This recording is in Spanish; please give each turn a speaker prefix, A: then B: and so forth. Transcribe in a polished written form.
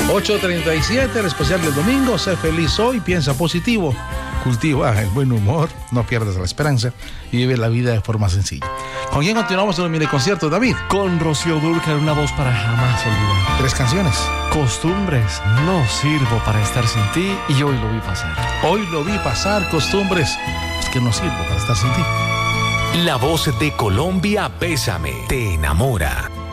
A: 8:37, el especial del domingo. Sé feliz hoy, piensa positivo, cultiva el buen humor, no pierdas la esperanza y vive la vida de forma sencilla. ¿Con quién continuamos en el mini concierto, David?
B: Con Rocío Dúrcal, una voz para jamás olvidar.
A: 3 canciones.
B: Costumbres, no sirvo para estar sin ti y hoy lo vi pasar.
A: Hoy lo vi pasar, costumbres, es que no sirvo para estar sin ti.
C: La voz de Colombia, Bésame, te enamora.